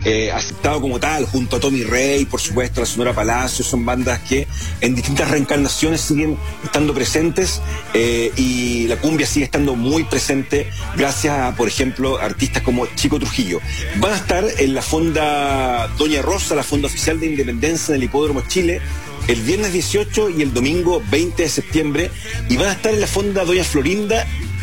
aceptado como tal, junto a Tommy Rey, por supuesto, la Sonora Palacio. Son bandas que en distintas reencarnaciones siguen estando presentes, y la cumbia sigue estando muy presente gracias a, por ejemplo, artistas como Chico Trujillo. Van a estar en la Fonda Doña Rosa, la Fonda Oficial de Independencia del Hipódromo Chile, el viernes 18 y el domingo 20 de septiembre, y van a estar en la Fonda Doña Florinda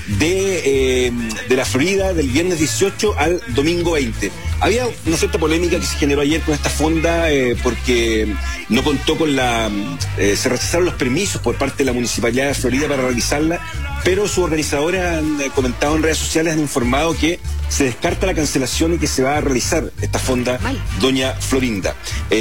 de la Florida del viernes 18 al domingo 20. Había una cierta polémica que se generó ayer con esta fonda, porque no contó con se rechazaron los permisos por parte de la Municipalidad de Florida para realizarla, pero sus organizadores han comentado en redes sociales, han informado que se descarta la cancelación y que se va a realizar esta fonda Doña Florinda.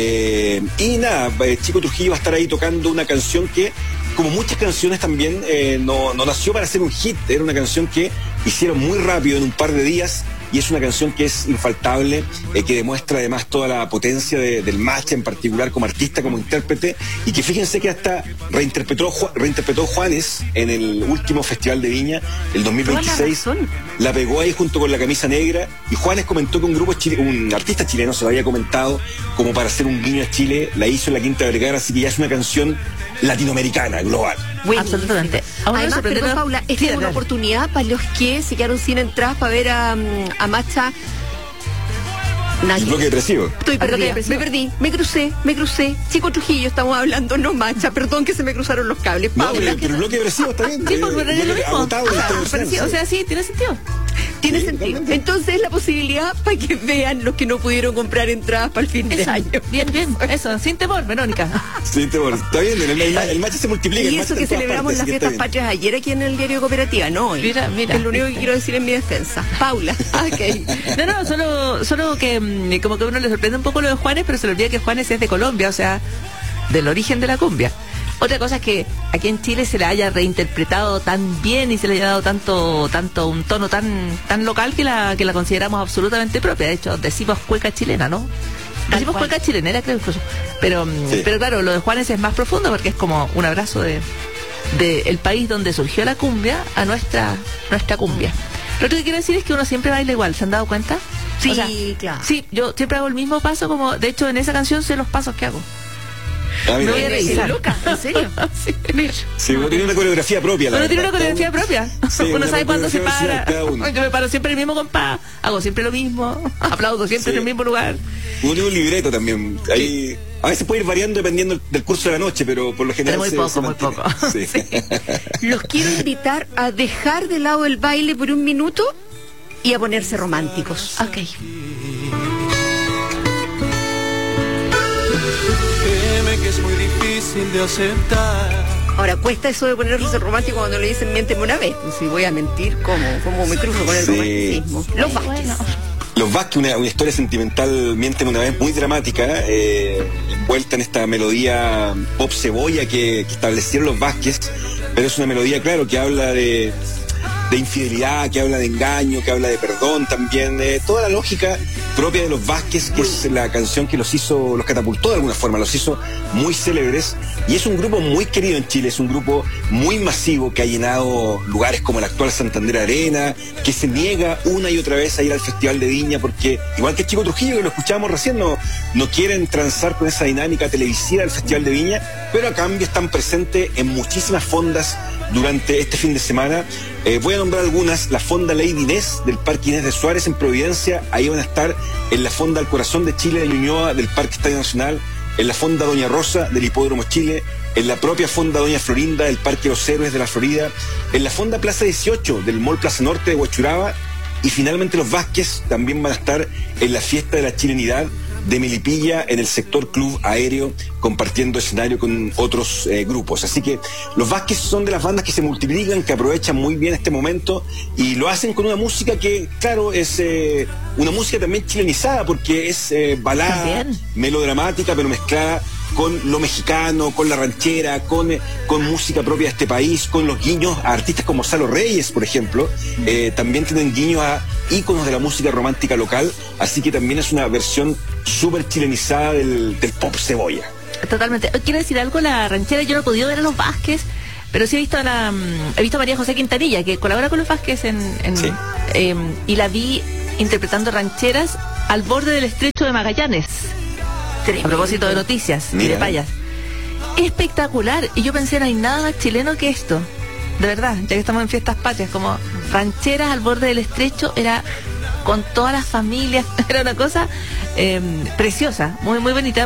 Y nada, Chico Trujillo va a estar ahí tocando una canción que, como muchas canciones también, no nació para ser un hit. Era una canción que hicieron muy rápido en un par de días, y es una canción que es infaltable, que demuestra además toda la potencia del Macha, en particular como artista, como intérprete, y que fíjense que hasta reinterpretó Juanes en el último Festival de Viña, el 2026. La pegó ahí junto con La Camisa Negra, y Juanes comentó que un artista chileno se lo había comentado como para hacer un guiño a Chile, la hizo en la Quinta Vergara, así que ya es una canción latinoamericana, global. Absolutamente. Además, perdón, Paula, esta es una oportunidad para los que se quedaron sin entradas para ver a Macha. El bloque depresivo. Estoy perdida, me perdí, me crucé. Chico Trujillo, estamos hablando, no Macha, perdón que se me cruzaron los cables. Paula, pero el bloque depresivo está bien. Sí, porque es lo mismo. O sea, sí, tiene sentido. Tiene sentido. Entonces, la posibilidad para que vean los que no pudieron comprar entradas para el fin de año. Bien, eso, sin temor, Verónica. Sin temor, está bien, el Macha se multiplica. Y eso que celebramos las fiestas patrias ayer aquí en el diario Cooperativa, no hoy. Mira. Es lo único que quiero decir en mi defensa. Paula, ok. No, solo que como que a uno le sorprende un poco lo de Juanes, pero se le olvida que Juanes es de Colombia, o sea, del origen de la cumbia. Otra cosa es que aquí en Chile se la haya reinterpretado tan bien y se le haya dado tanto un tono tan local que la consideramos absolutamente propia. De hecho, decimos cueca chilena, ¿no? Decimos cueca chilenera, creo incluso. Pero claro, lo de Juanes es más profundo porque es como un abrazo de el país donde surgió la cumbia a nuestra cumbia. Lo otro que quiero decir es que uno siempre baila igual, ¿se han dado cuenta? Sí, o sea, claro. Sí, yo siempre hago el mismo paso, como de hecho en esa canción sé los pasos que hago. Me voy a revisar. Loca, ¿en serio? Sí, uno tiene una coreografía propia. Uno tiene una coreografía propia. Sí, uno sabe cuándo se para. Yo me paro siempre en el mismo compás, hago siempre lo mismo, aplaudo siempre en el mismo lugar. Uno tiene un libreto también. Ahí, a veces puede ir variando dependiendo del curso de la noche, pero por lo general muy poco. Sí. Los quiero invitar a dejar de lado el baile por un minuto y a ponerse románticos. Ok. Que es muy difícil de aceptar. Ahora, cuesta eso de ponerse romántico cuando le dicen miénteme una vez. Si voy a mentir, ¿cómo me cruzo con el romanticismo? Los Vázquez. Los Vázquez, una historia sentimental, miénteme una vez, muy dramática, envuelta en esta melodía pop cebolla que establecieron los Vázquez, pero es una melodía, claro, que habla de infidelidad, que habla de engaño, que habla de perdón también, toda la lógica propia de los Vázquez, que es la canción que los catapultó de alguna forma, los hizo muy célebres, y es un grupo muy querido en Chile, es un grupo muy masivo que ha llenado lugares como el actual Santander Arena, que se niega una y otra vez a ir al Festival de Viña porque, igual que Chico Trujillo, que lo escuchábamos recién, no quieren transar con esa dinámica televisiva del Festival de Viña, pero a cambio están presentes en muchísimas fondas durante este fin de semana. Voy a nombrar algunas: la Fonda Lady Inés del Parque Inés de Suárez en Providencia, ahí van a estar en la Fonda Al Corazón de Chile de Ñuñoa del Parque Estadio Nacional, en la Fonda Doña Rosa del Hipódromo Chile, en la propia Fonda Doña Florinda del Parque Los Héroes de la Florida, en la Fonda Plaza 18 del Mall Plaza Norte de Huachuraba, y finalmente los Vázquez también van a estar en la Fiesta de la Chilenidad de Melipilla en el sector Club Aéreo, compartiendo escenario con otros grupos. Así que los Vázquez son de las bandas que se multiplican, que aprovechan muy bien este momento y lo hacen con una música que, claro, es una música también chilenizada, porque es balada, melodramática, pero mezclada con lo mexicano, con la ranchera, con música propia de este país, con los guiños a artistas como Salo Reyes, por ejemplo. También tienen guiños a íconos de la música romántica local, así que también es una versión súper chilenizada del pop cebolla. Totalmente. Quiero decir algo, la ranchera yo no he podido ver a los Vázquez, pero sí he visto a María José Quintanilla, que colabora con los Vázquez y la vi interpretando rancheras al borde del estrecho de Magallanes. A propósito de noticias y de payas. Espectacular. Y yo pensé, no hay nada más chileno que esto. De verdad, ya que estamos en fiestas patrias, como rancheras al borde del estrecho, era con todas las familias, era una cosa preciosa, muy muy bonita,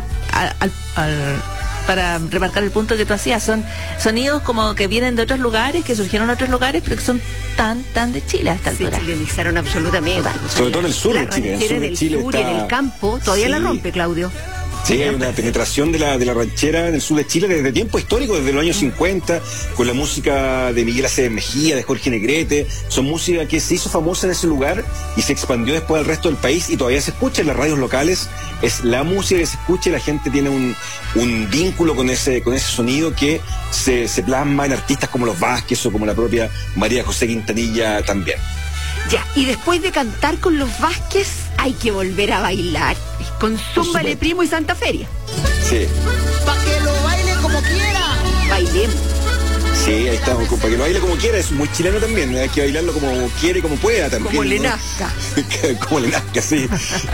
para remarcar el punto que tú hacías. Son sonidos como que vienen de otros lugares, que surgieron en otros lugares, pero que son tan de Chile a esta altura. Se chilenizaron absolutamente. Sobre todo en el sur de Chile. En el sur y en el campo, todavía la rompe, Claudio. Sí, hay una penetración de la ranchera en el sur de Chile desde tiempo histórico, desde los años 50, con la música de Miguel Aceves Mejía, de Jorge Negrete. Son música que se hizo famosa en ese lugar y se expandió después al resto del país y todavía se escucha en las radios locales. Es la música que se escucha y la gente tiene un vínculo con ese sonido que se plasma en artistas como los Vázquez o como la propia María José Quintanilla también. Ya, y después de cantar con los Vázquez, hay que volver a bailar con Zúmbale Primo y Santa Feria. Sí. Pa' que lo baile como quiera. Bailemos. Sí, ahí estamos, para que lo baile como quiera, es muy chileno también, hay que bailarlo como quiere y como pueda también. Como le ¿no? nazca. Como le nazca, sí.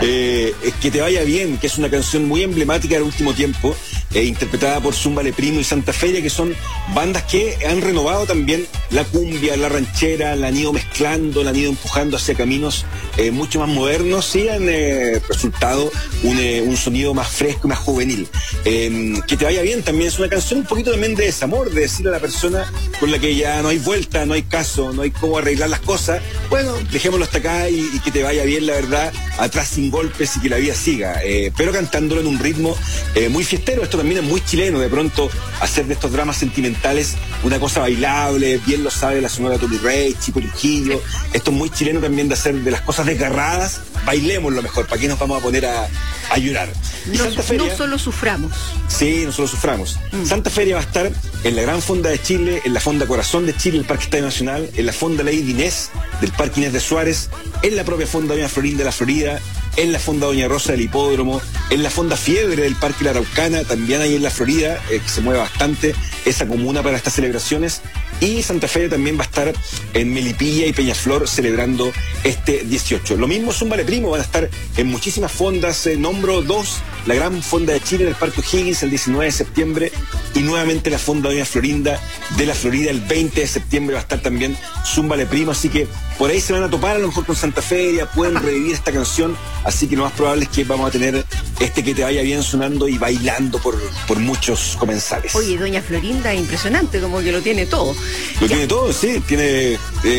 Que te vaya bien, que es una canción muy emblemática del último tiempo, interpretada por Zúmbale Primo y Santa Feria, que son bandas que han renovado también la cumbia, la ranchera, la han ido mezclando, la han ido empujando hacia caminos mucho más modernos y han resultado un sonido más fresco y más juvenil. Que te vaya bien también es una canción un poquito también de desamor, de decirle a la persona con la que ya no hay vuelta, no hay caso, no hay cómo arreglar las cosas. Bueno, dejémoslo hasta acá y que te vaya bien, la verdad, atrás sin golpes y que la vida siga, pero cantándolo en un ritmo muy fiestero. Esto también es muy chileno, de pronto hacer de estos dramas sentimentales una cosa bailable, bien lo sabe la Sonora Tony Rey, Chico Trujillo. Esto es muy chileno también de hacer de las cosas desgarradas, bailemos lo mejor, ¿para qué nos vamos a poner a llorar? Y Santa Feria, no solo suframos. Sí, no solo suframos. Santa Feria va a estar en la Gran Fonda de Chile, en la Fonda Corazón de Chile, el Parque Estadio Nacional, en la Fonda Lady Inés del Parque Inés de Suárez, en la propia Fonda Doña Florinda de la Florida, en la Fonda Doña Rosa del Hipódromo, en la Fonda Fiebre del Parque La Araucana, también ahí en la Florida, que se mueve bastante esa comuna para estas celebraciones. Y Santa Feria también va a estar en Melipilla y Peñaflor celebrando este 18. Lo mismo Zúmbale Primo, van a estar en muchísimas fondas. Nombro 2, la Gran Fonda de Chile en el Parque O'Higgins el 19 de septiembre y nuevamente la Fonda Doña Florinda de la Florida el 20 de septiembre va a estar también Zúmbale Primo. Así que por ahí se van a topar a lo mejor con Santa Feria, pueden revivir esta canción. Así que lo más probable es que vamos a tener que te vaya bien sonando y bailando por muchos comensales. Oye, Doña Florinda, impresionante, como que lo tiene todo. Lo tiene todo, sí. Tiene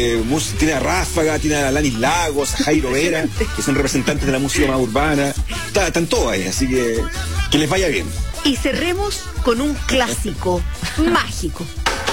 a Ráfaga, tiene a Alanis Lagos, a Jairo Vera, que son representantes de la música más urbana. Están todos ahí, así que les vaya bien. Y cerremos con un clásico mágico.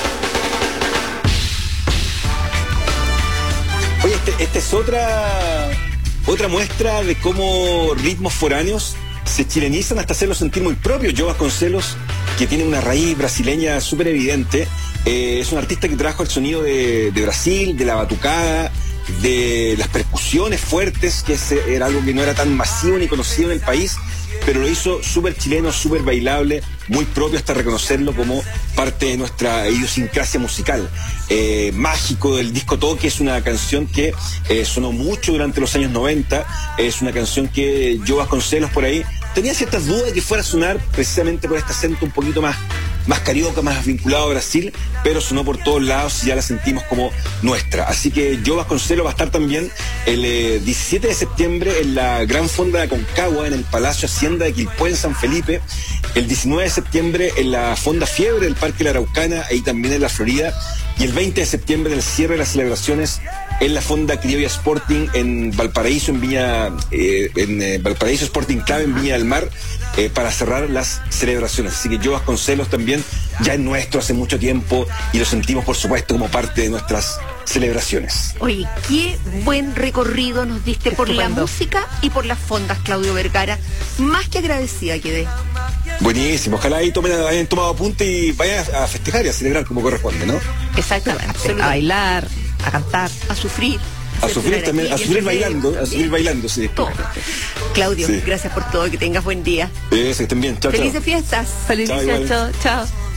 Oye, esta es otra muestra de cómo ritmos foráneos se chilenizan hasta hacerlos sentir muy propios. Joe Vasconcelos, que tiene una raíz brasileña súper evidente, es un artista que trajo el sonido de Brasil, de la batucada, de las percusiones fuertes, que era algo que no era tan masivo ni conocido en el país, pero lo hizo súper chileno, súper bailable, muy propio hasta reconocerlo como parte de nuestra idiosincrasia musical. Mágico del disco Toque es una canción que sonó mucho durante los años 90, es una canción que Joe Vasconcelos por ahí tenía ciertas dudas de que fuera a sonar precisamente por este acento un poquito más carioca, más vinculado a Brasil, pero sonó por todos lados y ya la sentimos como nuestra. Así que Joe Vasconcelos va a estar también el 17 de septiembre en la Gran Fonda de Aconcagua, en el Palacio Hacienda de Quilpué, en San Felipe. El 19 de septiembre en la Fonda Fiebre del Parque La Araucana, ahí también en la Florida. Y el 20 de septiembre en el cierre de las celebraciones en la Fonda Criolla Sporting en Valparaíso, Valparaíso Sporting Club en Viña del Mar, para cerrar las celebraciones. Así que Joe Vasconcelos también ya es nuestro hace mucho tiempo y lo sentimos, por supuesto, como parte de nuestras celebraciones. Oye, qué buen recorrido nos diste por la música y por las fondas, Claudio Vergara. Más que agradecida quedé. Buenísimo, ojalá ahí hayan tomado apunte y vayan a festejar y a celebrar como corresponde, ¿no? Exactamente, a bailar, a cantar, a sufrir. A sufrir también, a sufrir bailando, sí. Todo. Claudio, sí. Gracias por todo, que tengas buen día. Que estén bien, chao. Felices fiestas. Felices fiestas, chao.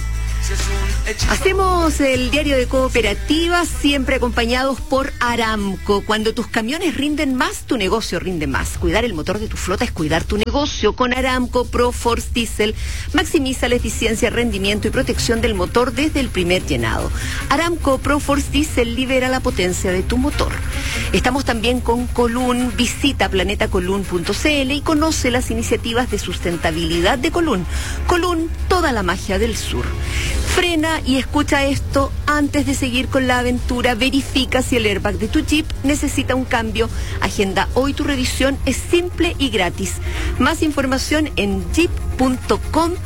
Hacemos el diario de Cooperativa, siempre acompañados por Aramco. Cuando tus camiones rinden más, tu negocio rinde más. Cuidar el motor de tu flota es cuidar tu negocio. Con Aramco ProForce Diesel maximiza la eficiencia, rendimiento y protección del motor desde el primer llenado. Aramco ProForce Diesel libera la potencia de tu motor. Estamos también con Colún. Visita planetacolún.cl y conoce las iniciativas de sustentabilidad de Colún. Colún, toda la magia del sur. Frena y escucha esto antes de seguir con la aventura. Verifica si el airbag de tu Jeep necesita un cambio. Agenda hoy tu revisión, es simple y gratis. Más información en jeep.com/cl.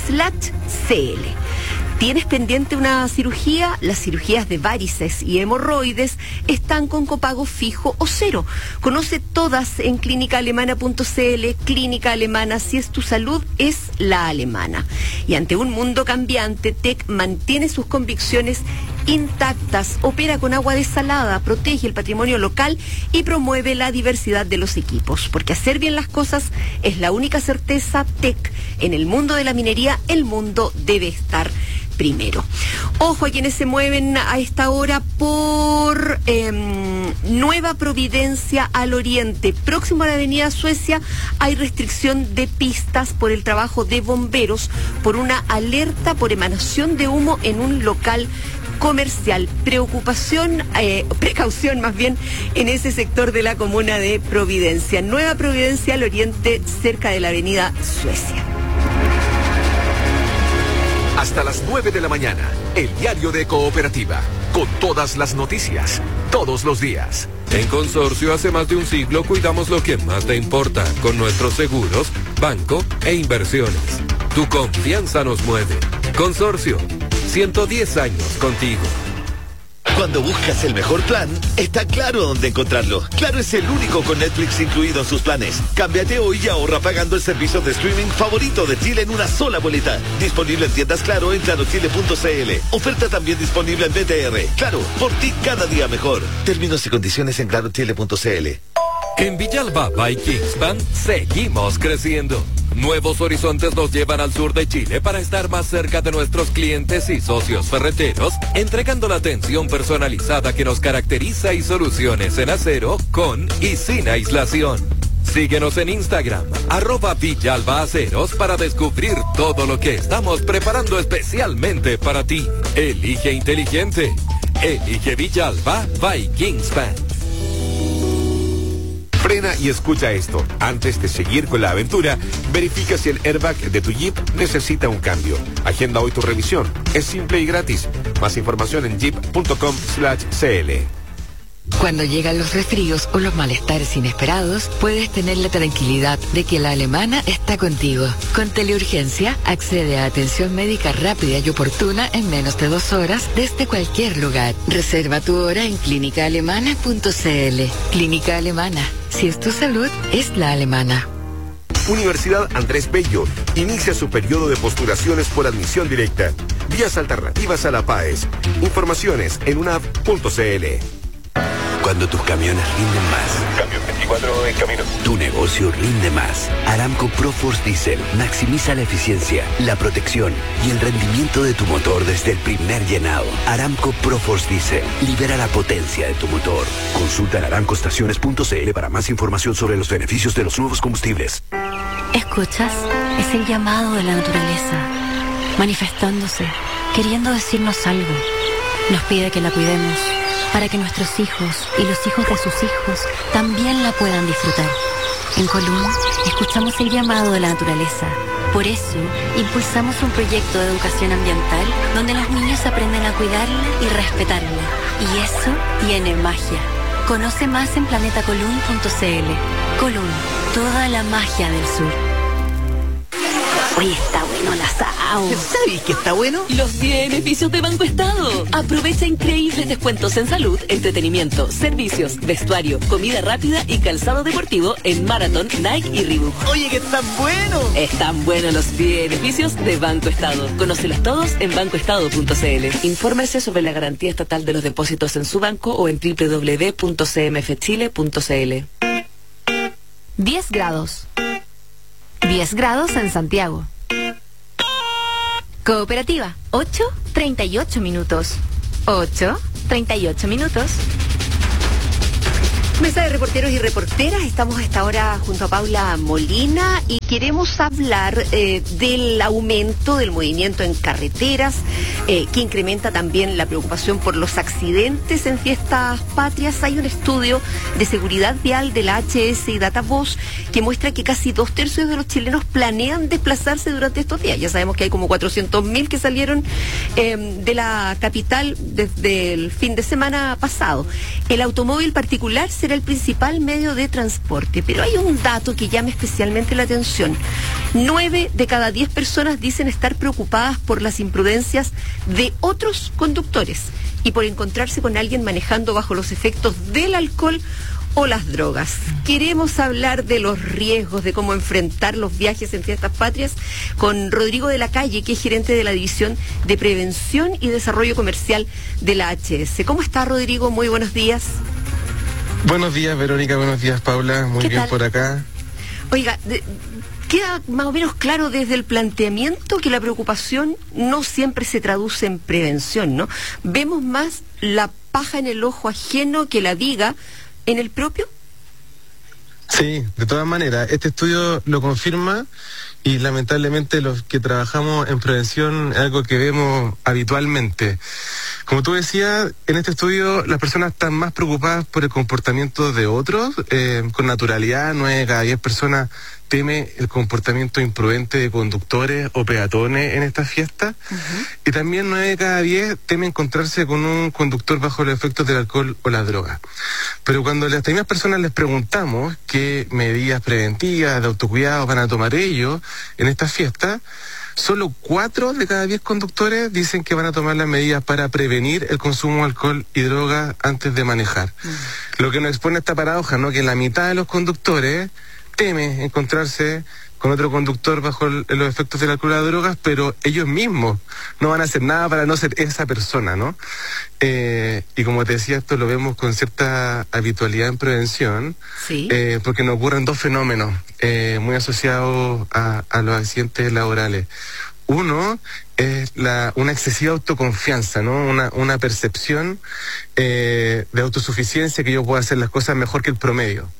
¿Tienes pendiente una cirugía? Las cirugías de varices y hemorroides están con copago fijo o cero. Conoce todas en clínicaalemana.cl. Clínica Alemana, si es tu salud, es la alemana. Y ante un mundo cambiante, TEC mantiene sus convicciones intactas, opera con agua desalada, protege el patrimonio local y promueve la diversidad de los equipos. Porque hacer bien las cosas es la única certeza. TEC, en el mundo de la minería, el mundo debe estar primero. Ojo a quienes se mueven a esta hora por Nueva Providencia al oriente. Próximo a la avenida Suecia hay restricción de pistas por el trabajo de bomberos por una alerta por emanación de humo en un local comercial. Precaución más bien en ese sector de la comuna de Providencia. Nueva Providencia al oriente, cerca de la avenida Suecia. Hasta las 9 de la mañana, el diario de Cooperativa, con todas las noticias, todos los días. En Consorcio hace más de un siglo cuidamos lo que más te importa con nuestros seguros, banco e inversiones. Tu confianza nos mueve. Consorcio, 110 años contigo. Cuando buscas el mejor plan, está Claro dónde encontrarlo. Claro es el único con Netflix incluido en sus planes. Cámbiate hoy y ahorra pagando el servicio de streaming favorito de Chile en una sola boleta. Disponible en tiendas Claro en clarochile.cl. Oferta también disponible en BTR. Claro, por ti cada día mejor. Términos y condiciones en clarochile.cl. En Villalba by Kingspan seguimos creciendo. Nuevos horizontes nos llevan al sur de Chile para estar más cerca de nuestros clientes y socios ferreteros, entregando la atención personalizada que nos caracteriza y soluciones en acero con y sin aislación. Síguenos en Instagram, @VillalbaAceros para descubrir todo lo que estamos preparando especialmente para ti. Elige inteligente. Elige Villalba by Kingspan. Frena y escucha esto. Antes de seguir con la aventura, verifica si el airbag de tu Jeep necesita un cambio. Agenda hoy tu revisión. Es simple y gratis. Más información en jeep.com/cl. Cuando llegan los resfríos o los malestares inesperados, puedes tener la tranquilidad de que la alemana está contigo. Con Teleurgencia, accede a atención médica rápida y oportuna en menos de 2 horas desde cualquier lugar. Reserva tu hora en clínicaalemana.cl. Clínica Alemana. Si es tu salud, es la alemana. Universidad Andrés Bello inicia su periodo de postulaciones por admisión directa. Vías alternativas a la PAES. Informaciones en unaf.cl. Cuando tus camiones rinden más. Camión 24 en camino. Tu negocio rinde más. Aramco ProForce Diesel maximiza la eficiencia, la protección y el rendimiento de tu motor desde el primer llenado. Aramco ProForce Diesel libera la potencia de tu motor. Consulta en aramcoestaciones.cl para más información sobre los beneficios de los nuevos combustibles. ¿Escuchas? Es el llamado de la naturaleza, manifestándose, queriendo decirnos algo. Nos pide que la cuidemos, para que nuestros hijos y los hijos de sus hijos también la puedan disfrutar. En Colún escuchamos el llamado de la naturaleza. Por eso, impulsamos un proyecto de educación ambiental donde los niños aprenden a cuidarla y respetarla. Y eso tiene magia. Conoce más en planetacolún.cl. Colún, toda la magia del sur. Oye, está bueno el asado. ¿Sabes que está bueno? Los beneficios de Banco Estado. Aprovecha increíbles descuentos en salud, entretenimiento, servicios, vestuario, comida rápida y calzado deportivo en Marathon, Nike y Reebok. Oye, que están buenos. Están buenos los beneficios de Banco Estado. Conócelos todos en bancoestado.cl. Infórmese sobre la garantía estatal de los depósitos en su banco o en www.cmfchile.cl. 10 grados. 10 grados en Santiago. Cooperativa, 8:38 minutos. 8:38 minutos. Mesa de reporteros y reporteras, estamos a esta hora junto a Paula Molina y queremos hablar del aumento del movimiento en carreteras, que incrementa también la preocupación por los accidentes en fiestas patrias. Hay un estudio de seguridad vial de la HS y Datavoz que muestra que casi 2/3 de los chilenos planean desplazarse durante estos días. Ya sabemos que hay como 400.000 que salieron de la capital desde el fin de semana pasado. El automóvil particular será el principal medio de transporte, pero hay un dato que llama especialmente la atención. 9 de cada 10 personas dicen estar preocupadas por las imprudencias de otros conductores y por encontrarse con alguien manejando bajo los efectos del alcohol o las drogas. Queremos hablar de los riesgos, de cómo enfrentar los viajes en fiestas patrias con Rodrigo de la Calle, que es gerente de la División de Prevención y Desarrollo Comercial de la HS. ¿Cómo está, Rodrigo? Muy buenos días. Buenos días, Verónica, buenos días, Paula, muy bien por acá. Oiga, queda más o menos claro desde el planteamiento que la preocupación no siempre se traduce en prevención, ¿no? Vemos más la paja en el ojo ajeno que la viga en el propio. Sí, de todas maneras, este estudio lo confirma y lamentablemente los que trabajamos en prevención es algo que vemos habitualmente. Como tú decías, en este estudio las personas están más preocupadas por el comportamiento de otros, con naturalidad. 9 de cada 10 personas teme el comportamiento imprudente de conductores o peatones en estas fiestas. Y también 9 de cada 10 teme encontrarse con un conductor bajo los efectos del alcohol o la droga. Pero cuando a las mismas personas les preguntamos qué medidas preventivas de autocuidado van a tomar ellos en estas fiestas, solo 4 de cada 10 conductores dicen que van a tomar las medidas para prevenir el consumo de alcohol y droga antes de manejar. Lo que nos expone esta paradoja, ¿no? Que la mitad de los conductores teme encontrarse con otro conductor bajo los efectos del alcohol y las drogas, pero ellos mismos no van a hacer nada para no ser esa persona, ¿no? Y como te decía, esto lo vemos con cierta habitualidad en prevención, ¿sí? Porque nos ocurren 2 fenómenos muy asociados a los accidentes laborales. Uno es una excesiva autoconfianza, ¿no? Una percepción de autosuficiencia, que yo puedo hacer las cosas mejor que el promedio.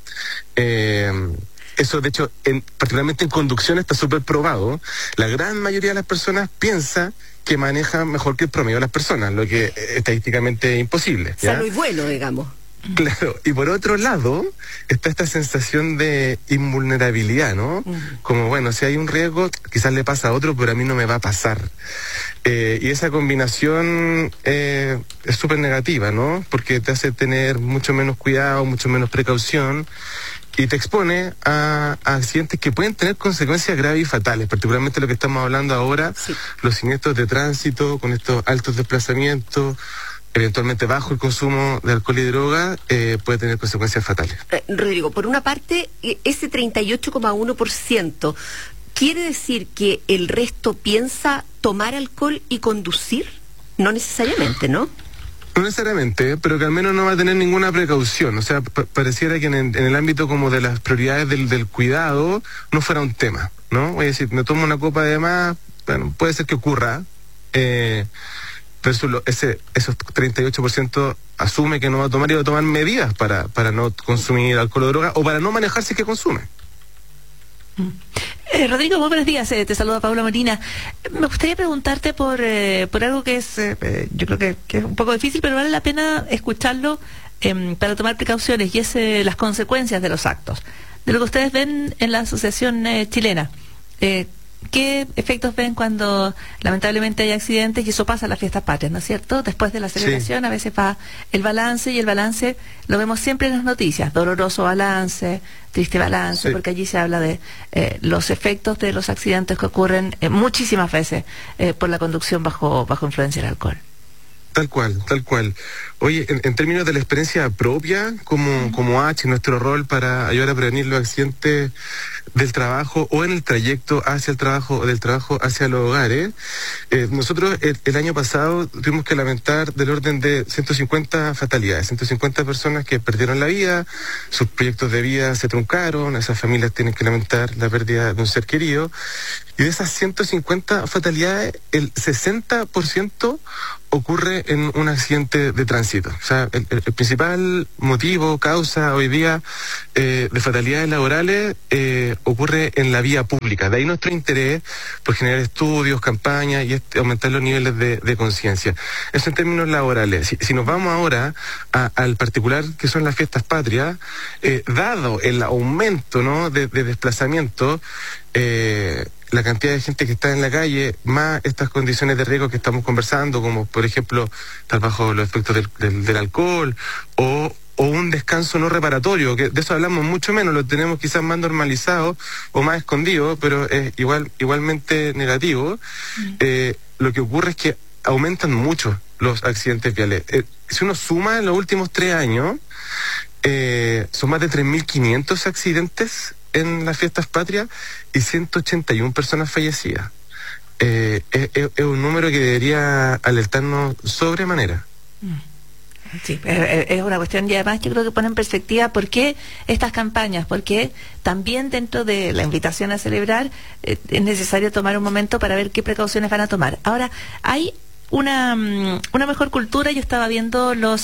Eso, de hecho, particularmente en conducción está súper probado. La gran mayoría de las personas piensa que maneja mejor que el promedio de las personas, lo que estadísticamente es imposible, ¿ya? Salvo y bueno, digamos. Claro, y por otro lado está esta sensación de invulnerabilidad, ¿no? Como, bueno, si hay un riesgo, quizás le pasa a otro, pero a mí no me va a pasar. Y esa combinación es súper negativa, ¿no? Porque te hace tener mucho menos cuidado, mucho menos precaución, y te expone a accidentes que pueden tener consecuencias graves y fatales, particularmente lo que estamos hablando ahora, sí. Los siniestros de tránsito, con estos altos desplazamientos, eventualmente bajo el consumo de alcohol y droga, puede tener consecuencias fatales. Rodrigo, por una parte, ese 38,1%, ¿quiere decir que el resto piensa tomar alcohol y conducir? No necesariamente, ¿no? No necesariamente, pero que al menos no va a tener ninguna precaución. O sea, pareciera que en el ámbito como de las prioridades del cuidado no fuera un tema, ¿no? Voy a decir, me tomo una copa de más, bueno, puede ser que ocurra, pero esos 38% asume que no va a tomar y va a tomar medidas para no consumir alcohol o droga, o para no manejar si es que consume. Rodrigo, muy buenos días, te saluda Paula Molina. Me gustaría preguntarte por algo que es, yo creo que es un poco difícil, pero vale la pena escucharlo para tomar precauciones, y es las consecuencias de los actos. De lo que ustedes ven en la Asociación Chilena, ¿qué efectos ven cuando lamentablemente hay accidentes? Y eso pasa en las fiestas patrias, ¿no es cierto? Después de la celebración, sí, a veces va el balance, y el balance lo vemos siempre en las noticias: doloroso balance, triste balance, sí, porque allí se habla de los efectos de los accidentes que ocurren muchísimas veces por la conducción bajo influencia del alcohol. Tal cual, tal cual. Oye, en términos de la experiencia propia, como H, nuestro rol para ayudar a prevenir los accidentes del trabajo o en el trayecto hacia el trabajo o del trabajo hacia los hogares, nosotros el año pasado tuvimos que lamentar del orden de 150 fatalidades, 150 personas que perdieron la vida, sus proyectos de vida se truncaron, esas familias tienen que lamentar la pérdida de un ser querido, y de esas 150 fatalidades, el 60% ocurre en un accidente de tránsito. O sea, el principal motivo, causa hoy día de fatalidades laborales ocurre en la vía pública. De ahí nuestro interés por generar estudios, campañas y aumentar los niveles de conciencia. Eso en términos laborales. Si nos vamos ahora al particular que son las fiestas patrias, dado el aumento, ¿no?, de desplazamiento, la cantidad de gente que está en la calle, más estas condiciones de riesgo que estamos conversando, como por ejemplo estar bajo los efectos del alcohol o un descanso no reparatorio, que de eso hablamos mucho menos, lo tenemos quizás más normalizado o más escondido, pero es igualmente negativo. Lo que ocurre es que aumentan mucho los accidentes viales. Si uno suma en los últimos 3 años, son más de 3.500 accidentes en las fiestas patrias y 181 personas fallecidas. Es un número que debería alertarnos sobremanera. Sí, es una cuestión, y además yo creo que pone en perspectiva por qué estas campañas, porque también dentro de la invitación a celebrar es necesario tomar un momento para ver qué precauciones van a tomar. Ahora, hay una mejor cultura. Yo estaba viendo las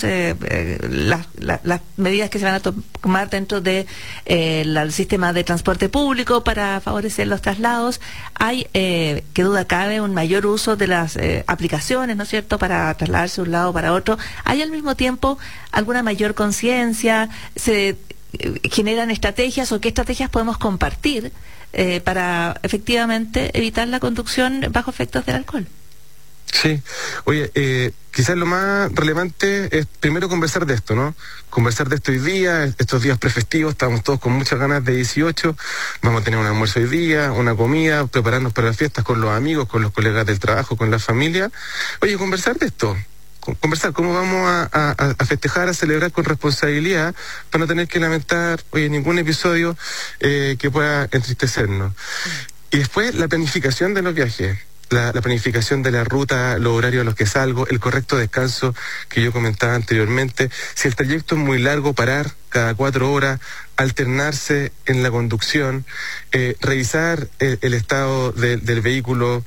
medidas que se van a tomar dentro de el sistema de transporte público para favorecer los traslados. Hay, que duda cabe, un mayor uso de las aplicaciones, ¿no es cierto?, para trasladarse de un lado para otro. ¿Hay al mismo tiempo alguna mayor conciencia? ¿Se generan estrategias o qué estrategias podemos compartir para efectivamente evitar la conducción bajo efectos del alcohol? Sí, oye, quizás lo más relevante es primero conversar de esto, ¿no? Conversar de esto hoy día, estos días prefestivos, estamos todos con muchas ganas de 18, vamos a tener un almuerzo hoy día, una comida, prepararnos para las fiestas con los amigos, con los colegas del trabajo, con la familia. Oye, conversar de esto, conversar cómo vamos a festejar, a celebrar con responsabilidad para no tener que lamentar, oye, ningún episodio que pueda entristecernos. Y después la planificación de los viajes. La planificación de la ruta, los horarios a los que salgo, el correcto descanso que yo comentaba anteriormente. Si el trayecto es muy largo, parar cada 4 horas, alternarse en la conducción, revisar el estado del vehículo,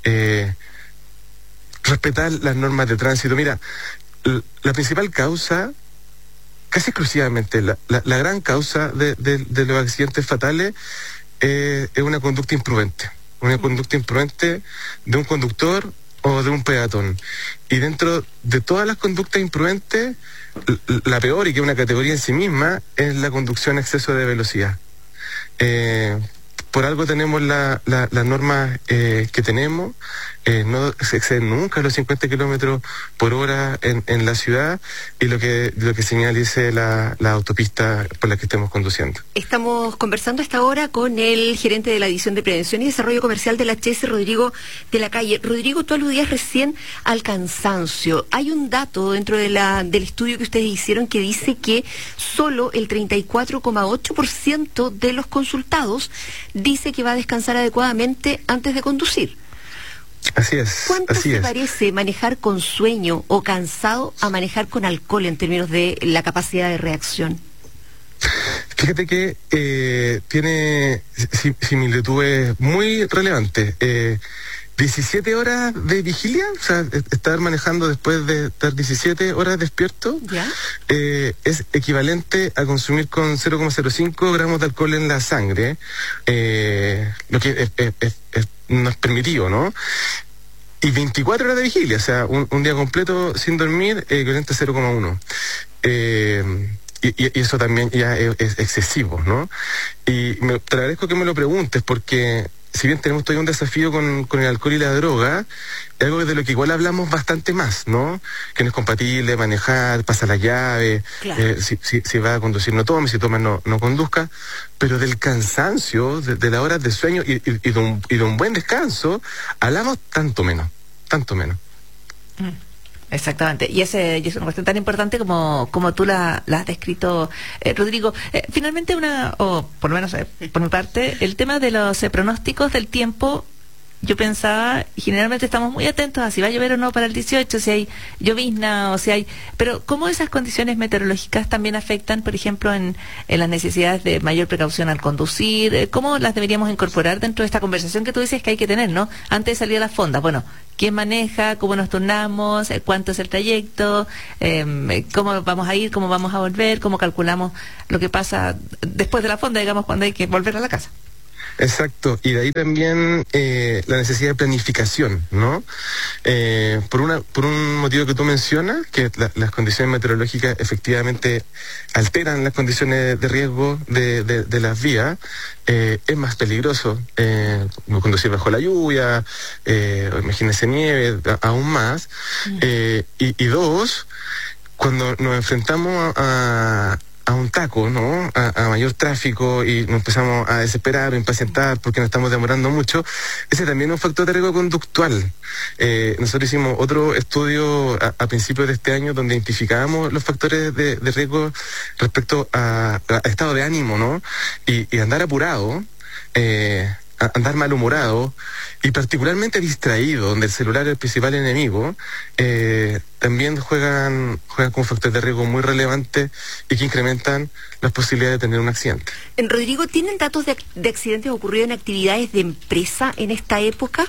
respetar las normas de tránsito. Mira, la principal causa, casi exclusivamente, la gran causa de los accidentes fatales es una conducta imprudente. Una conducta imprudente de un conductor o de un peatón. Y dentro de todas las conductas imprudentes, la peor, y que es una categoría en sí misma, es la conducción a exceso de velocidad. Por algo tenemos las normas que tenemos, no se exceden nunca los 50 kilómetros por hora en la ciudad, y lo que señala dice la autopista por la que estemos conduciendo. Estamos conversando a esta hora con el gerente de la División de Prevención y Desarrollo Comercial de la HS, Rodrigo de la Calle. Rodrigo, tú aludías recién al cansancio. Hay un dato dentro del estudio que ustedes hicieron que dice que solo el 34,8% de los consultados dice que va a descansar adecuadamente antes de conducir. Así es. ¿Cuánto se parece manejar con sueño o cansado a manejar con alcohol en términos de la capacidad de reacción? Fíjate que tiene similitudes muy relevantes. 17 horas de vigilia, o sea, estar manejando después de estar 17 horas despierto, es equivalente a consumir con 0,05 gramos de alcohol en la sangre, lo que no es permitido, ¿no? Y 24 horas de vigilia, o sea, un día completo sin dormir, equivalente a 0,1. Y eso también ya es excesivo, ¿no? Y te agradezco que me lo preguntes, porque si bien tenemos todavía un desafío con el alcohol y la droga, es algo de lo que igual hablamos bastante más, ¿no? Que no es compatible manejar, pasa la llave, claro. Si va a conducir no tome, si toma no conduzca, pero del cansancio, de las horas de sueño y de un buen descanso, hablamos tanto menos. Exactamente, y es una cuestión tan importante como tú la has descrito, Rodrigo. Finalmente o por lo menos por mi parte, el tema de los pronósticos del tiempo, yo pensaba, y generalmente estamos muy atentos a si va a llover o no para el 18, si hay llovizna o si hay... Pero ¿cómo esas condiciones meteorológicas también afectan, por ejemplo, en las necesidades de mayor precaución al conducir? ¿Cómo las deberíamos incorporar dentro de esta conversación que tú dices que hay que tener, ¿no? Antes de salir a la fonda. Bueno, ¿quién maneja? ¿Cómo nos turnamos? ¿Cuánto es el trayecto? ¿Cómo vamos a ir? ¿Cómo vamos a volver? ¿Cómo calculamos lo que pasa después de la fonda, digamos, cuando hay que volver a la casa? Exacto, y de ahí también la necesidad de planificación, ¿no? Por un motivo que tú mencionas, que las condiciones meteorológicas efectivamente alteran las condiciones de riesgo de las vías, es más peligroso conducir bajo la lluvia, imagínense nieve, aún más. Y dos, cuando nos enfrentamos a un taco, ¿no? A mayor tráfico y nos empezamos a desesperar o impacientar porque nos estamos demorando mucho, ese también es un factor de riesgo conductual. Nosotros hicimos otro estudio a principios de este año donde identificábamos los factores de riesgo respecto a estado de ánimo, ¿no? Y andar apurado, andar malhumorado y particularmente distraído, donde el celular es el principal enemigo, también juegan como factores de riesgo muy relevantes y que incrementan las posibilidades de tener un accidente. Rodrigo, ¿tienen datos de accidentes ocurridos en actividades de empresa en esta época?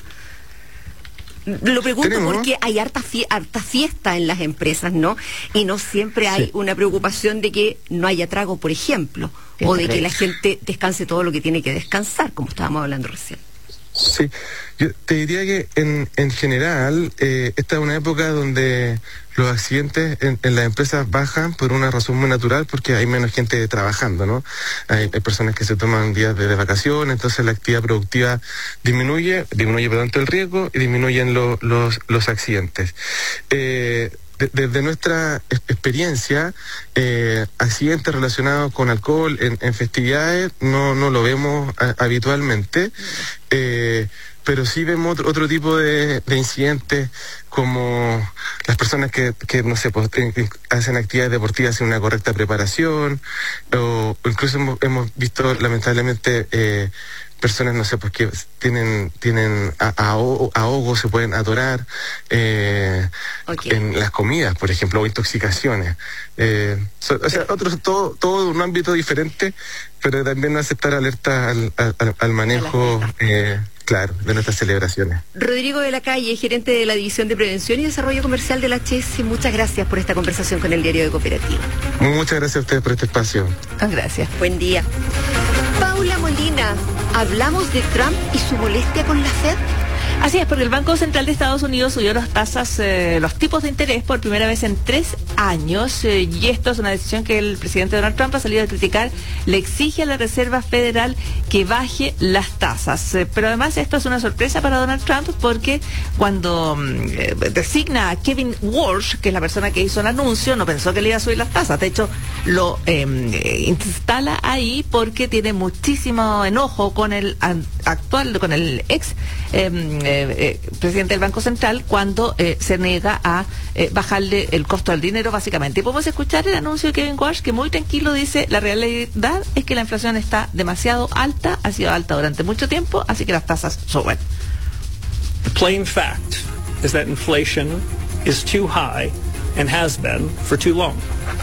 Lo pregunto porque hay harta fiesta en las empresas, ¿no? Y no siempre hay una preocupación de que no haya trago, por ejemplo, o de que la gente descanse todo lo que tiene que descansar, como estábamos hablando recién. Sí, yo te diría que en general esta es una época donde los accidentes en las empresas bajan por una razón muy natural, porque hay menos gente trabajando, ¿no? Hay personas que se toman días de vacaciones, entonces la actividad productiva disminuye por tanto el riesgo y disminuyen los accidentes. Desde nuestra experiencia, accidentes relacionados con alcohol en festividades no lo vemos habitualmente, pero sí vemos otro tipo de incidentes, como las personas que no sé, pues, hacen actividades deportivas sin una correcta preparación, o incluso hemos visto lamentablemente personas, no sé, pues que tienen ahogo, se pueden atorar en las comidas, por ejemplo, o intoxicaciones. O sea, todo un ámbito diferente, pero también aceptar alerta al manejo, claro, de nuestras celebraciones. Rodrigo de la Calle, gerente de la División de Prevención y Desarrollo Comercial de la HS, muchas gracias por esta conversación con el Diario de Cooperativa. Muchas gracias a ustedes por este espacio. Gracias. Buen día. Paula Molina, ¿hablamos de Trump y su molestia con la Fed? Así es, porque el Banco Central de Estados Unidos subió las tasas, los tipos de interés por primera vez en 3 años, y esto es una decisión que el presidente Donald Trump ha salido a criticar. Le exige a la Reserva Federal que baje las tasas, pero además esto es una sorpresa para Donald Trump, porque cuando designa a Kevin Walsh, que es la persona que hizo el anuncio, no pensó que le iba a subir las tasas. De hecho, lo instala ahí porque tiene muchísimo enojo con el ex presidente del Banco Central, cuando se niega a bajarle el costo del dinero, básicamente. Y podemos escuchar el anuncio de Kevin Walsh, que muy tranquilo dice: la realidad es que la inflación está demasiado alta, ha sido alta durante mucho tiempo, así que las tasas suben. The plain fact is that inflation is too high and has been for too long.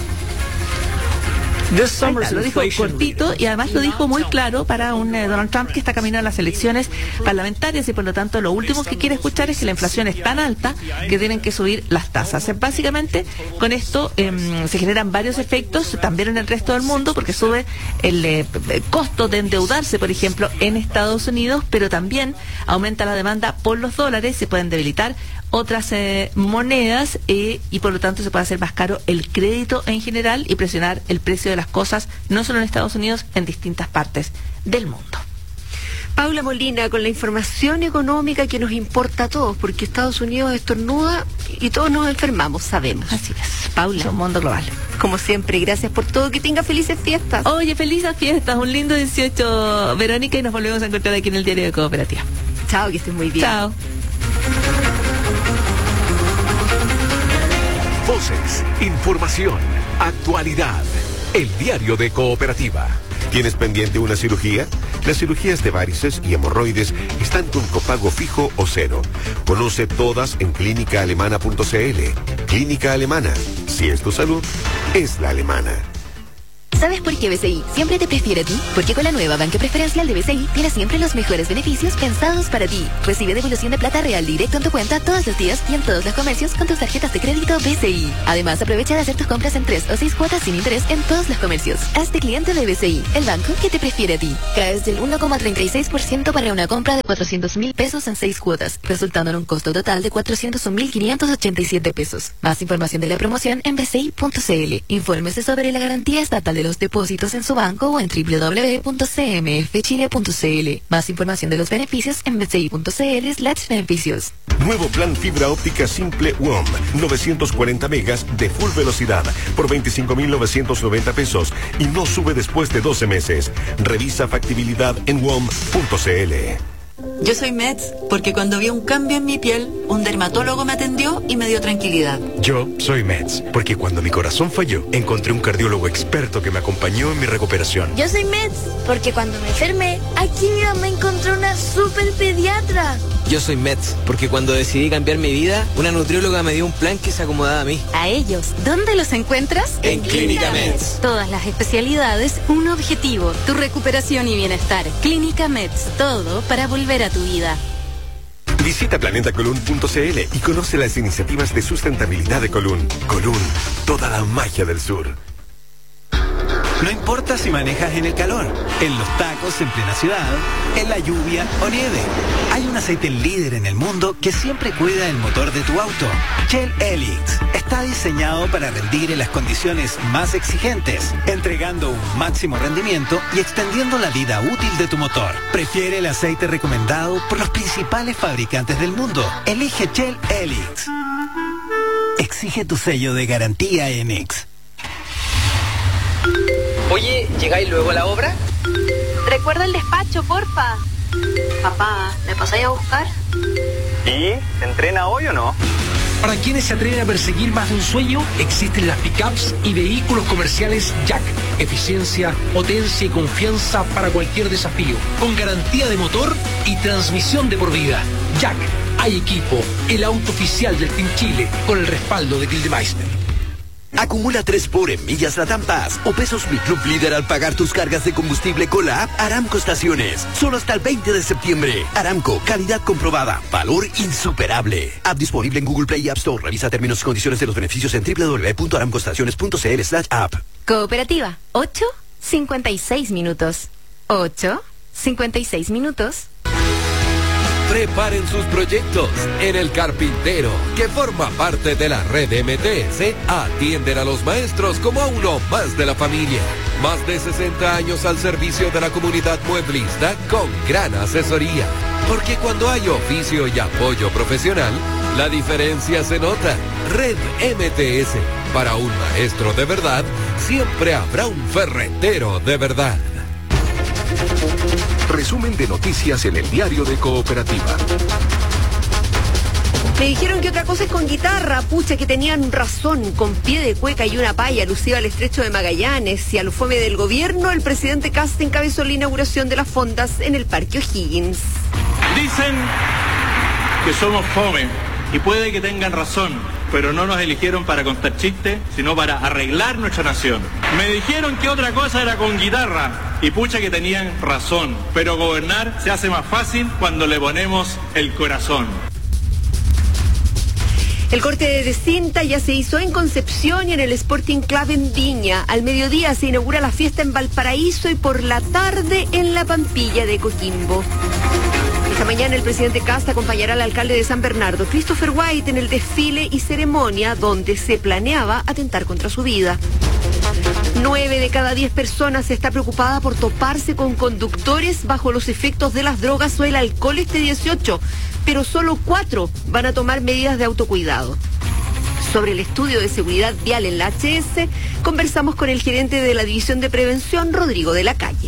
Lo dijo cortito y además lo dijo muy claro para un Donald Trump que está camino a las elecciones parlamentarias, y por lo tanto lo último que quiere escuchar es que la inflación es tan alta que tienen que subir las tasas. Básicamente con esto se generan varios efectos también en el resto del mundo, porque sube el costo de endeudarse, por ejemplo, en Estados Unidos, pero también aumenta la demanda por los dólares, se pueden debilitar otras monedas y por lo tanto se puede hacer más caro el crédito en general y presionar el precio de las cosas, no solo en Estados Unidos, en distintas partes del mundo. Paula Molina con la información económica que nos importa a todos, porque Estados Unidos estornuda y todos nos enfermamos, sabemos. Así es. Paula. Es un mundo global. Como siempre, gracias por todo, que tenga felices fiestas. Oye, felices fiestas, un lindo 18, Verónica, y nos volvemos a encontrar aquí en el Diario de Cooperativa. Chao, que estés muy bien. Chao. Voces, información, actualidad. El diario de Cooperativa. ¿Tienes pendiente una cirugía? Las cirugías de varices y hemorroides están con copago fijo o cero. Conoce todas en clínicaalemana.cl. Clínica Alemana. Si es tu salud, es la alemana. ¿Sabes por qué BCI siempre te prefiere a ti? Porque con la nueva banca preferencial de BCI tienes siempre los mejores beneficios pensados para ti. Recibe devolución de plata real directo en tu cuenta todos los días y en todos los comercios con tus tarjetas de crédito BCI. Además, aprovecha de hacer tus compras en 3 o 6 cuotas sin interés en todos los comercios. Hazte cliente de BCI, el banco que te prefiere a ti. Caes del 1,36% para una compra de 400.000 pesos en 6 cuotas, resultando en un costo total de 401.587 pesos. Más información de la promoción en bci.cl. Infórmese sobre la garantía estatal de los depósitos en su banco o en www.cmfchile.cl. Más información de los beneficios en bci.cl/beneficios. Nuevo plan fibra óptica simple WOM. 940 megas de full velocidad por 25.990 pesos y no sube después de 12 meses. Revisa factibilidad en WOM.cl. Yo soy Mets porque cuando vi un cambio en mi piel, un dermatólogo me atendió y me dio tranquilidad. Yo soy Mets porque cuando mi corazón falló, encontré un cardiólogo experto que me acompañó en mi recuperación. Yo soy Mets porque cuando me enfermé, aquí mi mamá encontró una super pediatra. Yo soy Mets porque cuando decidí cambiar mi vida, una nutrióloga me dio un plan que se acomodaba a mí. A ellos, ¿dónde los encuentras? En Clínica Mets. Todas las especialidades, un objetivo, tu recuperación y bienestar. Clínica Mets, todo para volver a tu vida. Visita planetacolun.cl y conoce las iniciativas de sustentabilidad de Colún. Colún, toda la magia del sur. No importa si manejas en el calor, en los tacos en plena ciudad, en la lluvia o nieve. Hay un aceite líder en el mundo que siempre cuida el motor de tu auto. Shell Helix está diseñado para rendir en las condiciones más exigentes, entregando un máximo rendimiento y extendiendo la vida útil de tu motor. Prefiere el aceite recomendado por los principales fabricantes del mundo. Elige Shell Helix. Exige tu sello de garantía ENEX. Oye, ¿llegáis luego a la obra? Recuerda el despacho, porfa. Papá, ¿me pasáis a buscar? ¿Y? ¿Se entrena hoy o no? Para quienes se atreven a perseguir más de un sueño, existen las pickups y vehículos comerciales Jack. Eficiencia, potencia y confianza para cualquier desafío. Con garantía de motor y transmisión de por vida. Jack, hay equipo, el auto oficial del Team Chile, con el respaldo de Gildemeister. Acumula 3 por en millas Latam Pass o pesos Mi Club Líder al pagar tus cargas de combustible con la app Aramco Estaciones. Solo hasta el 20 de septiembre. Aramco, calidad comprobada, valor insuperable. App disponible en Google Play y App Store. Revisa términos y condiciones de los beneficios en www.aramcoestaciones.cl/app. Cooperativa, 8:56 minutos. 8:56 minutos. Preparen sus proyectos. En El Carpintero, que forma parte de la red MTS, atienden a los maestros como a uno más de la familia. Más de 60 años al servicio de la comunidad mueblista con gran asesoría. Porque cuando hay oficio y apoyo profesional, la diferencia se nota. Red MTS. Para un maestro de verdad, siempre habrá un ferretero de verdad. Resumen de noticias en el diario de Cooperativa. Me dijeron que otra cosa es con guitarra, pucha, que tenían razón, con pie de cueca y una palla alusiva al estrecho de Magallanes y al fome del gobierno. El presidente Kast encabezó la inauguración de las fondas en el Parque O'Higgins. Dicen que somos fome y puede que tengan razón, pero no nos eligieron para contar chistes, sino para arreglar nuestra nación. Me dijeron que otra cosa era con guitarra, y pucha que tenían razón, pero gobernar se hace más fácil cuando le ponemos el corazón. El corte de cinta ya se hizo en Concepción y en el Sporting Club en Viña. Al mediodía se inaugura la fiesta en Valparaíso y por la tarde en la Pampilla de Coquimbo. Esta mañana el presidente Kast acompañará al alcalde de San Bernardo, Christopher White, en el desfile y ceremonia donde se planeaba atentar contra su vida. 9 de cada 10 personas está preocupada por toparse con conductores bajo los efectos de las drogas o el alcohol este 18, pero solo 4 van a tomar medidas de autocuidado. Sobre el estudio de seguridad vial en la HS, conversamos con el gerente de la División de Prevención, Rodrigo de la Calle.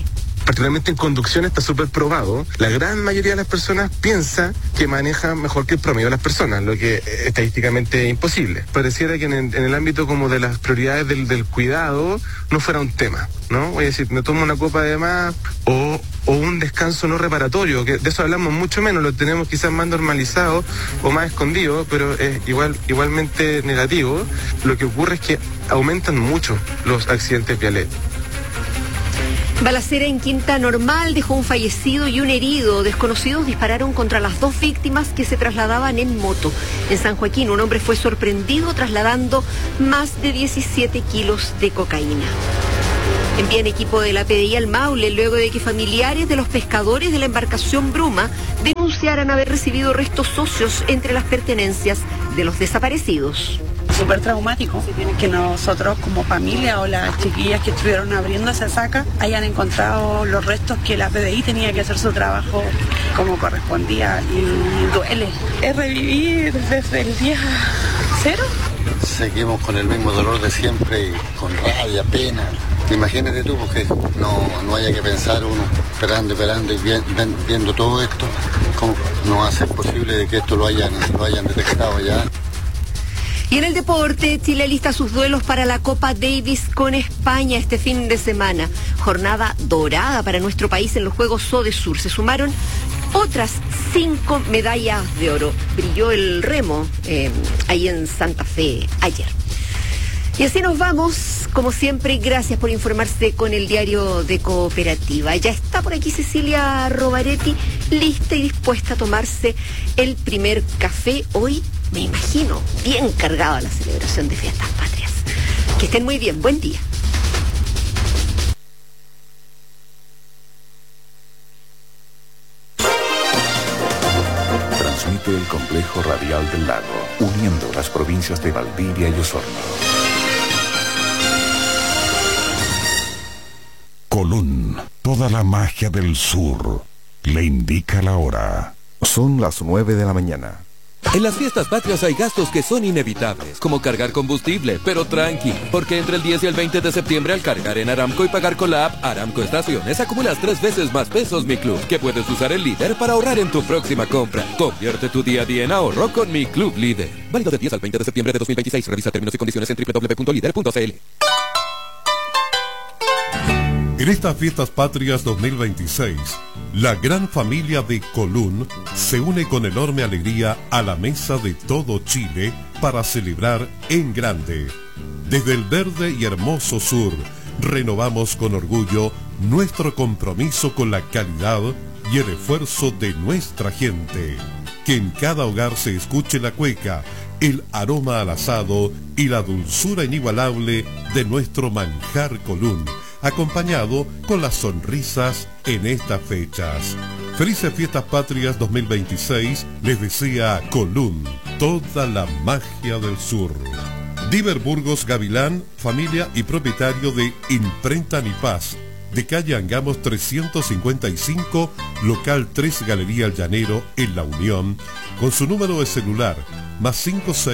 particularmente en conducción está súper probado, la gran mayoría de las personas piensa que maneja mejor que el promedio de las personas, lo que estadísticamente es imposible. Pareciera que en el ámbito como de las prioridades del cuidado no fuera un tema, ¿no? Voy a decir, me tomo una copa de más o un descanso no reparatorio, que de eso hablamos mucho menos, lo tenemos quizás más normalizado o más escondido, pero es igualmente negativo. Lo que ocurre es que aumentan mucho los accidentes viales. Balacera en Quinta Normal dejó un fallecido y un herido. Desconocidos dispararon contra las 2 víctimas que se trasladaban en moto. En San Joaquín, un hombre fue sorprendido trasladando más de 17 kilos de cocaína. Envían equipo de la PDI al Maule luego de que familiares de los pescadores de la embarcación Bruma denunciaran haber recibido restos óseos entre las pertenencias de los desaparecidos. Súper traumático que nosotros como familia o las chiquillas que estuvieron abriendo esa saca hayan encontrado los restos que la PDI tenía que hacer su trabajo como correspondía, y duele. Es revivir desde el día 0. Seguimos con el mismo dolor de siempre, y con rabia, pena. Imagínate tú, porque no haya que pensar uno esperando y viendo todo esto, cómo no va a ser posible de que esto lo hayan detectado ya. Y en el deporte, Chile lista sus duelos para la Copa Davis con España este fin de semana. Jornada dorada para nuestro país en los Juegos SODESUR. Se sumaron otras 5 medallas de oro. Brilló el remo ahí en Santa Fe ayer. Y así nos vamos, como siempre, gracias por informarse con el diario de Cooperativa. Ya está por aquí Cecilia Rovaretti, lista y dispuesta a tomarse el primer café hoy, me imagino, bien cargada la celebración de Fiestas Patrias. Que estén muy bien, buen día. Transmite el complejo radial del lago, uniendo las provincias de Valdivia y Osorno. Colún, toda la magia del sur, le indica la hora. Son las 9 de la mañana. En las Fiestas Patrias hay gastos que son inevitables, como cargar combustible, pero tranqui, porque entre el 10 y el 20 de septiembre al cargar en Aramco y pagar con la app Aramco Estaciones acumulas 3 veces más pesos Mi Club, que puedes usar el Líder para ahorrar en tu próxima compra. Convierte tu día a día en ahorro con Mi Club Líder. Válido del 10 al 20 de septiembre de 2026. Revisa términos y condiciones en www.lider.cl. En estas Fiestas Patrias 2026, la gran familia de Colún se une con enorme alegría a la mesa de todo Chile para celebrar en grande. Desde el verde y hermoso sur, renovamos con orgullo nuestro compromiso con la calidad y el esfuerzo de nuestra gente. Que en cada hogar se escuche la cueca, el aroma al asado y la dulzura inigualable de nuestro manjar Colún, acompañado con las sonrisas en estas fechas. Felices Fiestas Patrias 2026 les desea Colún, toda la magia del sur. Diver Burgos Gavilán, familia y propietario de Imprenta Ni Paz, de calle Angamos 355, local 3, Galería El Llanero, en La Unión, con su número de celular, más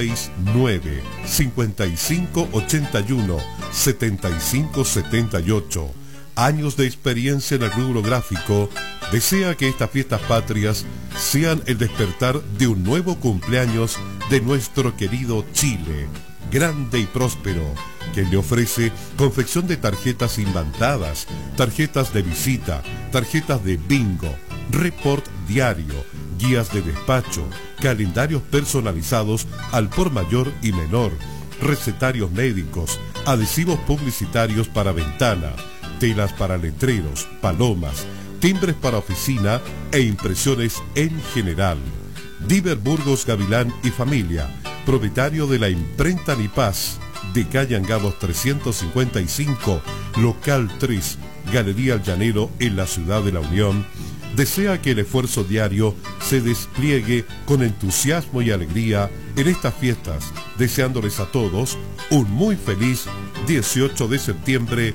569-5581-7578. Años de experiencia en el rubro gráfico, desea que estas Fiestas Patrias sean el despertar de un nuevo cumpleaños de nuestro querido Chile, grande y próspero, que le ofrece confección de tarjetas imantadas, tarjetas de visita, tarjetas de bingo, report diario, guías de despacho, calendarios personalizados al por mayor y menor, recetarios médicos, adhesivos publicitarios para ventana, telas para letreros, palomas, timbres para oficina e impresiones en general. Diver Burgos Gavilán y familia, propietario de la Imprenta Ni Paz, de calle Angamos 355, local 3, Galería El Llanero, en la ciudad de La Unión, desea que el esfuerzo diario se despliegue con entusiasmo y alegría en estas fiestas, deseándoles a todos un muy feliz 18 de septiembre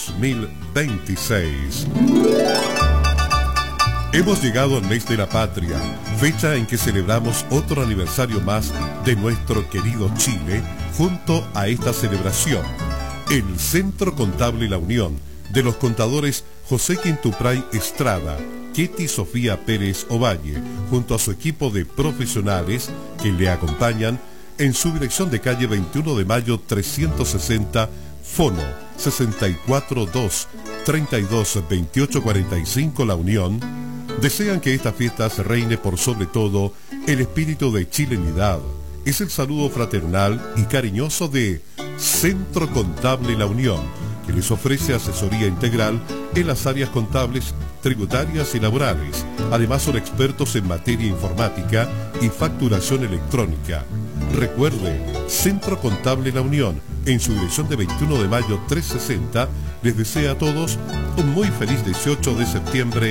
2026. Hemos llegado al mes de la patria, fecha en que celebramos otro aniversario más de nuestro querido Chile. Junto a esta celebración, el Centro Contable La Unión, de los contadores José Quintupray Estrada, Ketty Sofía Pérez Ovalle, junto a su equipo de profesionales que le acompañan en su dirección de calle 21 de mayo 360, Fono 642 32 28 45 La Unión, desean que esta fiesta se reine por sobre todo el espíritu de chilenidad. Es el saludo fraternal y cariñoso de Centro Contable La Unión, que les ofrece asesoría integral en las áreas contables, tributarias y laborales. Además son expertos en materia informática y facturación electrónica. Recuerde, Centro Contable La Unión, en su dirección de 21 de mayo 360, les desea a todos un muy feliz 18 de septiembre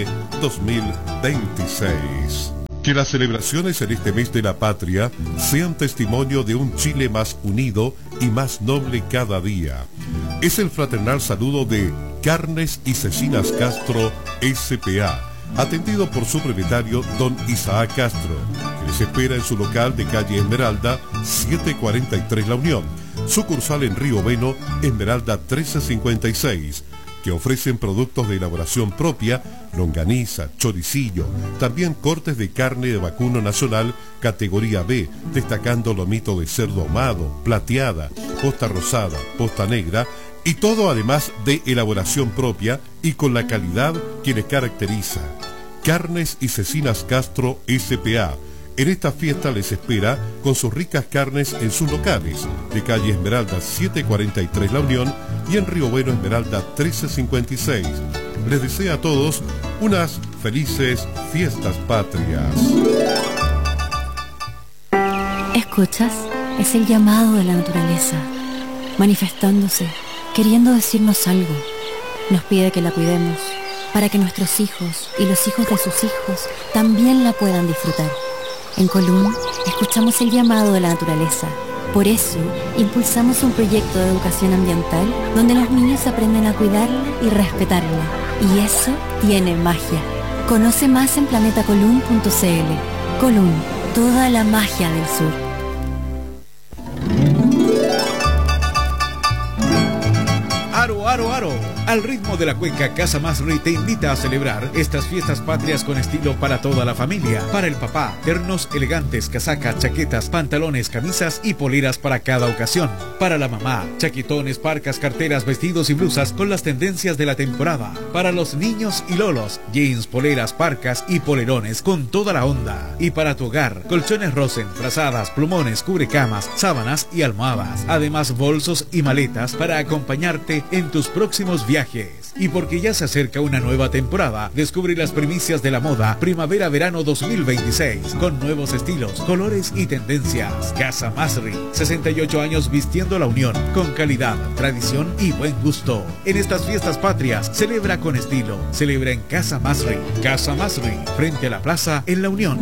2026. Que las celebraciones en este mes de la patria sean testimonio de un Chile más unido y más noble cada día. Es el fraternal saludo de Carnes y Cecinas Castro S.p.A., atendido por su propietario don Isaac Castro, que les espera en su local de calle Esmeralda 743 La Unión, sucursal en Río Bueno, Esmeralda 1356, que ofrecen productos de elaboración propia, longaniza, choricillo, también cortes de carne de vacuno nacional categoría B, destacando lomito de cerdo ahumado, plateada, posta rosada, posta negra, y todo además de elaboración propia y con la calidad que les caracteriza. Carnes y Cecinas Castro S.p.A. En esta fiesta les espera con sus ricas carnes en sus locales de calle Esmeralda 743 La Unión y en Río Bueno Esmeralda 1356. Les desea a todos unas felices fiestas patrias. ¿Escuchas? Es el llamado de la naturaleza, manifestándose, queriendo decirnos algo. Nos pide que la cuidemos, para que nuestros hijos y los hijos de sus hijos también la puedan disfrutar. En Colún escuchamos el llamado de la naturaleza. Por eso impulsamos un proyecto de educación ambiental donde los niños aprenden a cuidarla y respetarla. Y eso tiene magia. Conoce más en planetacolún.cl. Colún, toda la magia del sur. Aro, aro, aro. Al ritmo de la cueca, Casa Masri te invita a celebrar estas fiestas patrias con estilo para toda la familia. Para el papá, ternos elegantes, casacas, chaquetas, pantalones, camisas y poleras para cada ocasión. Para la mamá, chaquetones, parcas, carteras, vestidos y blusas con las tendencias de la temporada. Para los niños y lolos, jeans, poleras, parcas y polerones con toda la onda. Y para tu hogar, colchones Rosen, frazadas, plumones, cubrecamas, sábanas y almohadas. Además, bolsos y maletas para acompañarte en tus próximos viajes. Y porque ya se acerca una nueva temporada, descubre las primicias de la moda Primavera-Verano 2026 con nuevos estilos, colores y tendencias. Casa Masri, 68 años vistiendo la unión con calidad, tradición y buen gusto. En estas fiestas patrias, celebra con estilo. Celebra en Casa Masri. Casa Masri, frente a la plaza en La Unión.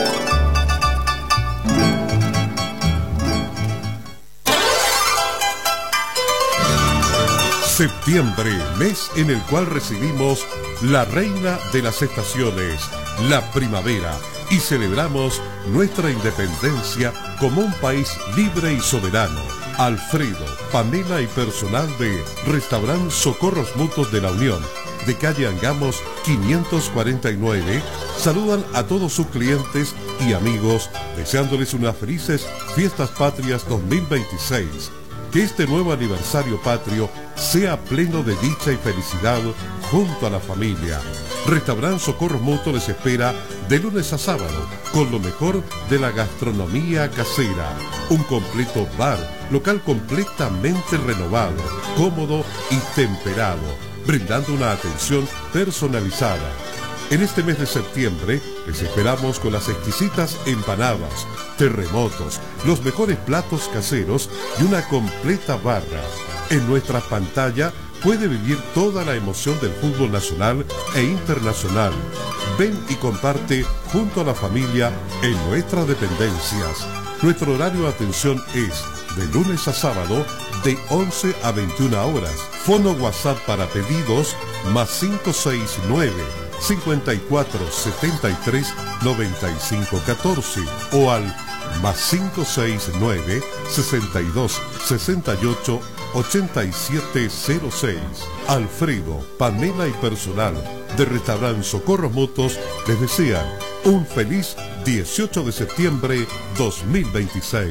Septiembre, mes en el cual recibimos la reina de las estaciones, la primavera, y celebramos nuestra independencia como un país libre y soberano. Alfredo, Pamela y personal de Restaurant Socorros Mutuos de La Unión, de calle Angamos 549, saludan a todos sus clientes y amigos, deseándoles unas felices fiestas patrias 2026. Que este nuevo aniversario patrio sea pleno de dicha y felicidad junto a la familia. Restaurant Socorro Mutuo les espera de lunes a sábado con lo mejor de la gastronomía casera. Un completo bar, local completamente renovado, cómodo y temperado, brindando una atención personalizada. En este mes de septiembre les esperamos con las exquisitas empanadas, terremotos, los mejores platos caseros y una completa barra. En nuestra pantalla puede vivir toda la emoción del fútbol nacional e internacional. Ven y comparte junto a la familia en nuestras dependencias. Nuestro horario de atención es de lunes a sábado de 11 a 21 horas. Fono WhatsApp para pedidos más 569 54 73 95 14 o al más 569 62 68 8706. Alfredo, Pamela y personal de Restaurant Socorro Motos les desean un feliz 18 de septiembre 2026.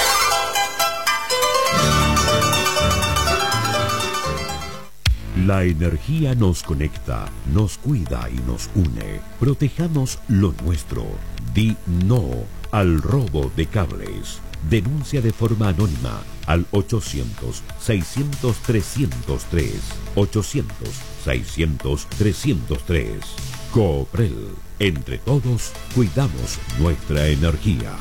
La energía nos conecta, nos cuida y nos une. Protejamos lo nuestro. Di no al robo de cables. Denuncia de forma anónima al 800-600-303. 800-600-303. Cooprel. Entre todos, cuidamos nuestra energía.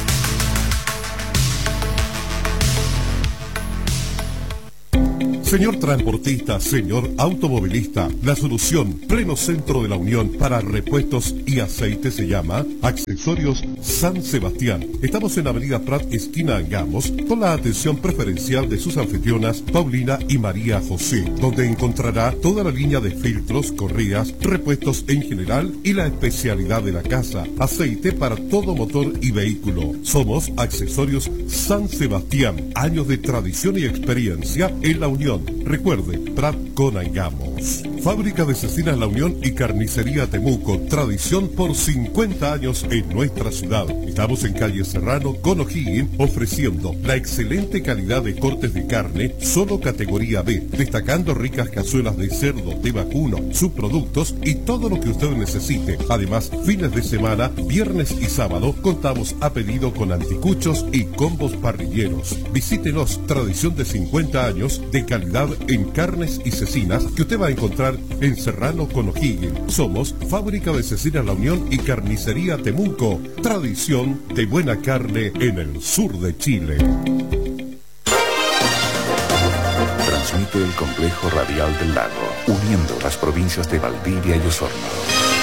Señor transportista, señor automovilista, la solución pleno centro de la Unión para repuestos y aceite se llama Accesorios San Sebastián. Estamos en Avenida Prat, esquina Angamos, con la atención preferencial de sus anfitrionas Paulina y María José, donde encontrará toda la línea de filtros, correas, repuestos en general y la especialidad de la casa, aceite para todo motor y vehículo. Somos Accesorios San Sebastián, años de tradición y experiencia en la Unión. Recuerde, Prat con Angamos. Fábrica de Cecinas La Unión y Carnicería Temuco, tradición por 50 años en nuestra ciudad. Estamos en calle Serrano con O'Higgins, ofreciendo la excelente calidad de cortes de carne, solo categoría B, destacando ricas cazuelas de cerdo, de vacuno, subproductos y todo lo que usted necesite. Además, fines de semana, viernes y sábado, contamos a pedido con anticuchos y combos parrilleros. Visítenos, tradición de 50 años de calidad en carnes y cecinas que usted va a encontrar en Serrano con O'Higgins. Somos Fábrica de Cecinas La Unión y Carnicería Temuco, tradición de buena carne en el sur de Chile. Transmite el Complejo Radial del Lago, uniendo las provincias de Valdivia y Osorno.